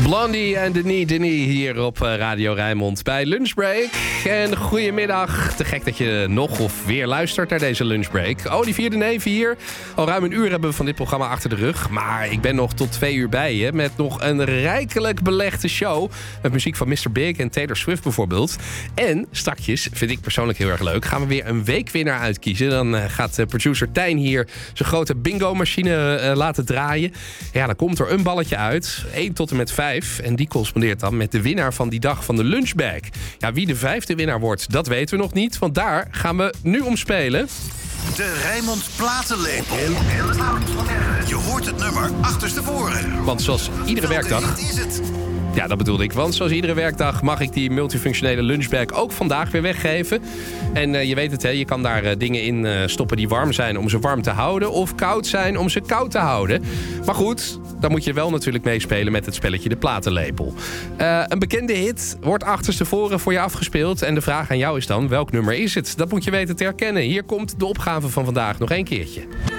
Blondie en Denis hier op Radio Rijnmond bij Lunchbreak. En goedemiddag. Te gek dat je nog of weer luistert naar deze Lunchbreak. Olivier de Neef hier. Al ruim een uur hebben we van dit programma achter de rug. Maar ik ben nog tot 2 uur bij je. Met nog een rijkelijk belegde show. Met muziek van Mr. Big en Taylor Swift bijvoorbeeld. En strakjes, vind ik persoonlijk heel erg leuk, gaan we weer een weekwinnaar uitkiezen. Dan gaat producer Tijn hier zijn grote bingo-machine laten draaien. Ja, dan komt er een balletje uit. 1 tot en met 5. En die correspondeert dan met de winnaar van die dag van de Lunchbag. Ja, wie de 5e winnaar wordt, dat weten we nog niet. Want daar gaan we nu om spelen. De Rijnmond Platenlepel. Je hoort het nummer achterstevoren. Want zoals iedere werkdag... Is het? Ja, dat bedoelde ik. Want zoals iedere werkdag mag ik die multifunctionele lunchbag ook vandaag weer weggeven. En je weet het, hè, je kan daar dingen in stoppen die warm zijn om ze warm te houden. Of koud zijn om ze koud te houden. Maar goed, dan moet je wel natuurlijk meespelen met het spelletje De Platenlepel. Een bekende hit wordt achterstevoren voor je afgespeeld. En de vraag aan jou is dan, welk nummer is het? Dat moet je weten te herkennen. Hier komt de opgave van vandaag nog 1 keertje.